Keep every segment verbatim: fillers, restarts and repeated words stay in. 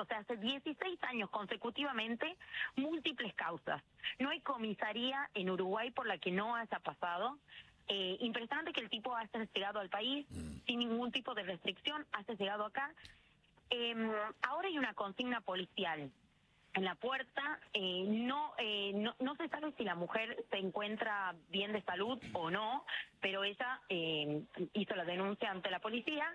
o sea, hace dieciséis años consecutivamente, múltiples causas. No hay comisaría en Uruguay por la que no haya pasado. Eh, impresionante que el tipo haya llegado al país mm. sin ningún tipo de restricción, haya llegado acá. Eh, ahora hay una consigna policial en la puerta, eh, no, eh, no no se sabe si la mujer se encuentra bien de salud o no, pero ella eh, hizo la denuncia ante la policía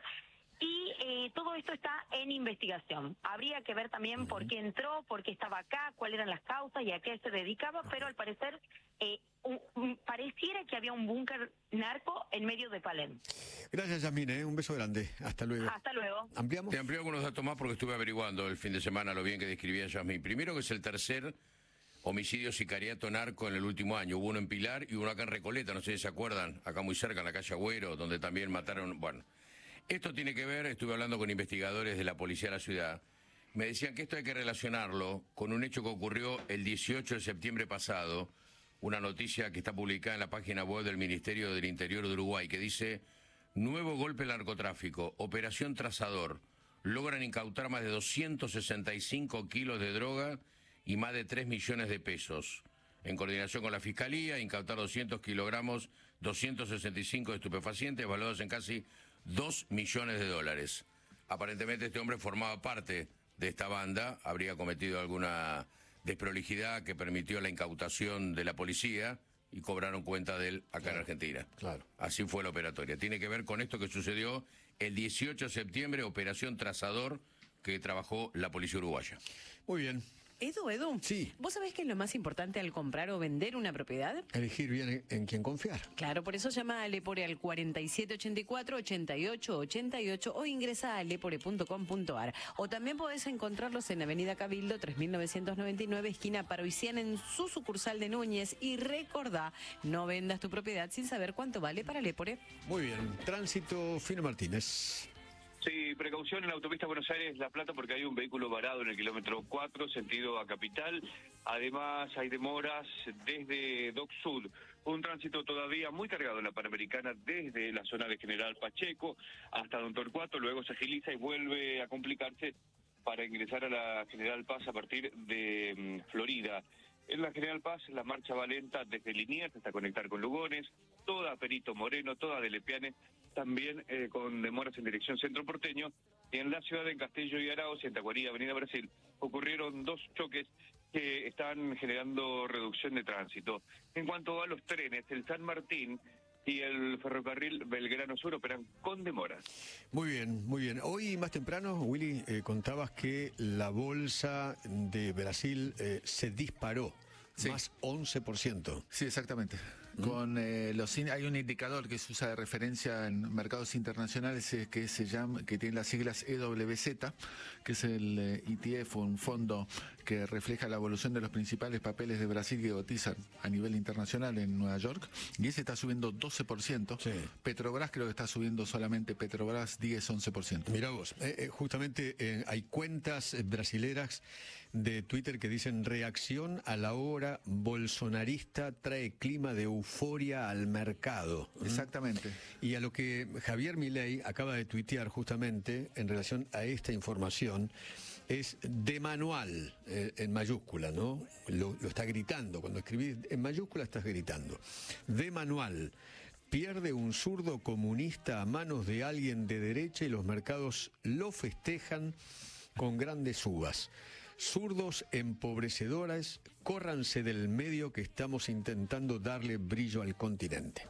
y eh, todo esto está en investigación. Habría que ver también uh-huh. por qué entró, por qué estaba acá, cuáles eran las causas y a qué se dedicaba, okay. pero al parecer eh, un, un, pareciera que había un búnker narco en medio de Palermo. Gracias, Yasmín, ¿eh? Un beso grande. Hasta luego. Hasta luego. ¿Ampliamos? Te amplío algunos datos más porque estuve averiguando el fin de semana lo bien que describía Yasmín. Primero que es el tercer homicidio sicariato narco en el último año. Hubo uno en Pilar y uno acá en Recoleta, no sé si se acuerdan, acá muy cerca, en la calle Agüero, donde también mataron... Bueno, esto tiene que ver, estuve hablando con investigadores de la policía de la ciudad, me decían que esto hay que relacionarlo con un hecho que ocurrió el dieciocho de septiembre pasado, una noticia que está publicada en la página web del Ministerio del Interior de Uruguay, que dice: nuevo golpe al narcotráfico, operación Trazador, logran incautar más de doscientos sesenta y cinco kilos de droga y más de tres millones de pesos. En coordinación con la Fiscalía, incautar doscientos kilogramos, doscientos sesenta y cinco de estupefacientes, valuados en casi dos millones de dólares. Aparentemente este hombre formaba parte de esta banda, habría cometido alguna desprolijidad que permitió la incautación de la policía y cobraron cuenta de él acá claro, en Argentina. Claro. Así fue la operatoria. Tiene que ver con esto que sucedió el dieciocho de septiembre, operación Trazador, que trabajó la policía uruguaya. Muy bien. Edu, Edu, sí. ¿Vos sabés qué es lo más importante al comprar o vender una propiedad? Elegir bien en, en quién confiar. Claro, por eso llama a Lepore al cuarenta y siete ochenta y cuatro, ochenta y ocho ochenta y ocho o ingresa a lepore punto com punto ar. O también podés encontrarlos en Avenida Cabildo tres mil novecientos noventa y nueve, esquina Paroicián, en su sucursal de Núñez. Y recordá, no vendas tu propiedad sin saber cuánto vale para Lepore. Muy bien. Tránsito, Fino Martínez. Sí, precaución en la autopista Buenos Aires-La Plata porque hay un vehículo varado en el kilómetro cuatro, sentido a Capital. Además hay demoras desde Dock Sud. Un tránsito todavía muy cargado en la Panamericana desde la zona de General Pacheco hasta Don Torcuato. Luego se agiliza y vuelve a complicarse para ingresar a la General Paz a partir de um, Florida. En la General Paz la marcha va lenta desde Liniers hasta conectar con Lugones, toda Perito Moreno, toda de Lepiane, también eh, con demoras en dirección centro porteño. Y en la ciudad de Castillo y Arauz, en Tacuarí, Avenida Brasil, ocurrieron dos choques que están generando reducción de tránsito. En cuanto a los trenes, el San Martín y el ferrocarril Belgrano Sur operan con demoras. Muy bien, muy bien. Hoy más temprano, Willy, eh, contabas que la bolsa de Brasil eh, se disparó. Sí. Más once por ciento. Sí, exactamente. ¿Mm? Con eh, los hay un indicador que se usa de referencia en mercados internacionales eh, que se llama, que tiene las siglas E W Z, que es el eh, E T F, un fondo que refleja la evolución de los principales papeles de Brasil que cotizan a nivel internacional en Nueva York, y ese está subiendo doce por ciento. Sí. Petrobras creo que está subiendo solamente Petrobras diez, once por ciento. Mirá vos, eh, eh, justamente eh, hay cuentas brasileras de Twitter que dicen: reacción a la hora bolsonarista trae clima de euforia al mercado. Exactamente. Y a lo que Javier Milei acaba de tuitear justamente en relación a esta información es de manual, eh, en mayúscula, ¿no? Lo, lo está gritando. Cuando escribís en mayúscula estás gritando. De manual. Pierde un zurdo comunista a manos de alguien de derecha y los mercados lo festejan con grandes uvas. Zurdos empobrecedores, córranse del medio que estamos intentando darle brillo al continente.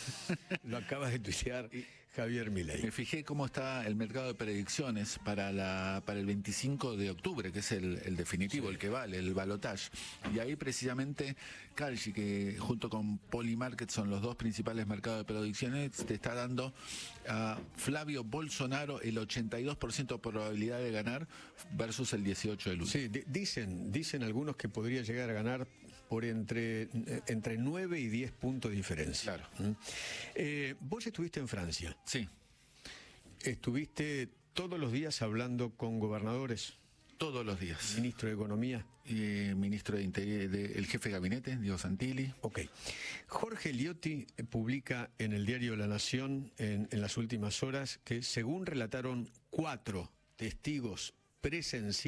Lo acaba de tuitear Javier Milei. Me fijé cómo está el mercado de predicciones para la para el veinticinco de octubre, que es el, el definitivo, sí. el que vale, el balotage. Y ahí precisamente Kalshi, que junto con Polymarket son los dos principales mercados de predicciones, te está dando a Flavio Bolsonaro el ochenta y dos por ciento de probabilidad de ganar versus el dieciocho de lunes. Sí, d- dicen, dicen algunos que podría llegar a ganar por entre, entre nueve y diez puntos de diferencia. Claro. ¿Mm? Eh, vos estuviste en Francia. Sí. ¿Estuviste todos los días hablando con gobernadores? Todos los días. ¿Ministro de Economía? Eh, ministro de Interior, de, el jefe de gabinete, Diego Santilli. Ok. Jorge Liotti publica en el diario La Nación en, en las últimas horas que, según relataron cuatro testigos presenciales,